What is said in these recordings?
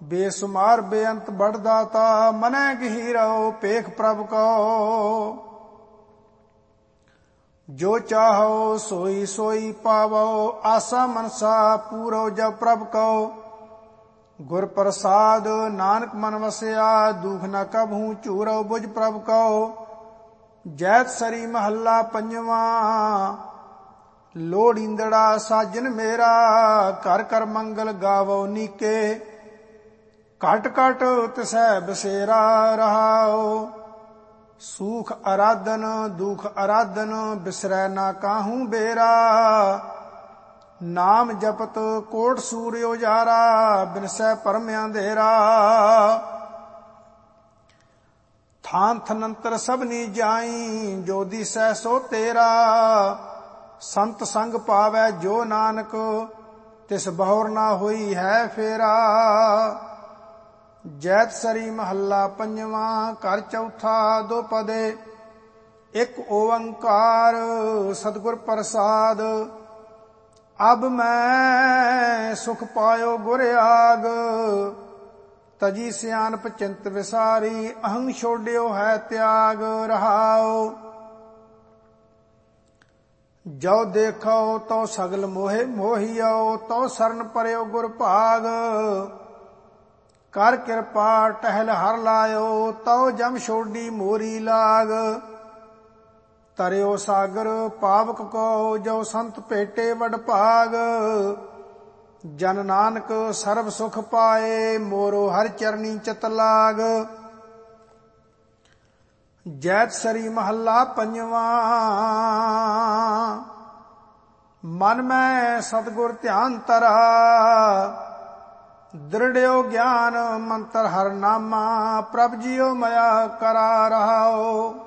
बेसुमार बेअंत बड़दाता, मनै गहीरओ पेख प्रभ को। जो चाहो सोई सोई पावो, आसा मनसा पूरो जब प्रभ को। गुर प्रसाद नानक मन वसया, दुख न कबहू चूरो बुझ प्रभ को। जैत सरी महला पंजवा, लोड़ींदड़ा साजन मेरा, कर कर मंगल गावो नीके। घट घट तिसै बसेरा रहाओ, सूख आराधन दुख आराधन, बिसरै ना काहू बेरा। नाम जपत कोट सूर्य उजारा, बिनसै परम अंधेरा। थान थनंतर सबनी जाई, जो दिसै सो तेरा। संत संग पावै जो नानक, तिस बहुर ना होई है फेरा। जैत सरी महला पंजवा, घर चौथा दो पदे। एक ओंकार सतगुर प्रसाद, अब मैं सुख पायो गुर आग। तजी सियानप चिंत विसारी, अहंग छोड़ियो है त्याग रहाओ। जो देखो तो सगल मोहे मोहियो, तो सरन परयो गुर भाग। कर कृपा टहल हर लायो, तो जम छोड़ी मोरी लाग। तरयो सागर पावक को, जो संत भेटे वड भाग। जन नानक सर्व सुख पाए, मोरो हर चरनी चित लाग। जैत सरी महला पंजवा, मन में सतगुर ध्यान तरा। दृढ़यो ज्ञान मंत्र हर नामा, प्रभ जियो मया करा रहाओ।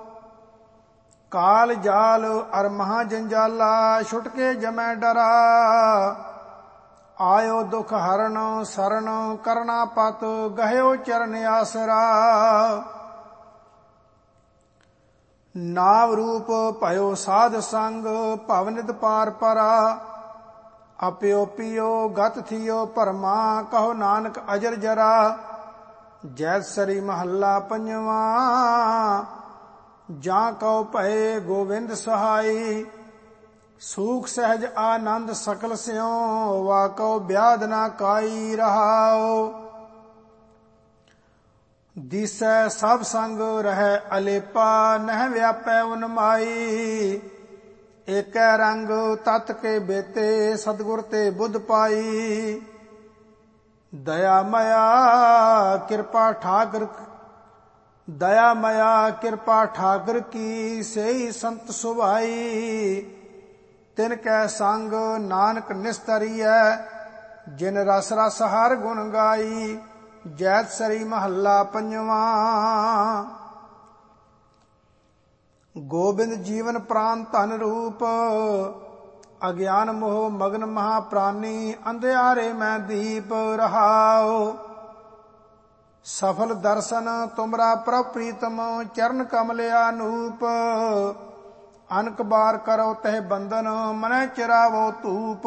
काल जाल अर महा जंजाला, छुटके जमै डरा। आयो दुख हरण शरण, करना पत गहयो चरण आसरा। नाम रूप भयो साध संग, भवनित पार परा। अपयो पियो गत थियो परमा, कहो नानक अजर जरा। जैत सरी महला पंजवा, जा कहो भये गोविंद सहाई। सूख सहज आनंद सकल स्यों, वा कहो ब्याध ना काई रहाओ। दिसै सब संग रहै अलेपा, नह व्यापै उन्माई। एक रंग तत के बेते, सतगुर ते बुध पाई। दया मया कृपा ठाकर, दया मया कृपा ठाकर की, सेई संत सुभाई। तिनकै संग नानक निस्तरियै, जिन रस रस हर गुण गाई। जैत सरी महला पंजवा, गोबिंद जीवन प्राण धन रूप। अज्ञान मोह मगन महाप्रानी, अंधियारे मैं दीप रहाओ। सफल दर्शन तुमरा प्रभ प्रीतम, चरण कमल अनूप। अनक बार करो तह बंधन, मनै चिरावो धूप।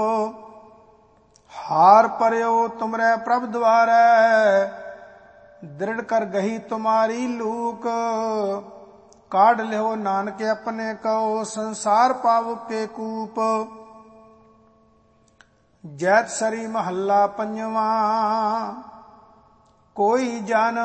हार परयो तुमरे प्रभ द्वारै, दृढ़ कर गही तुम्हारी लूक। काढ़ लियो नानक अपने को, संसार पाव के कूप। जैत सरी महला पंजवा, कोई जन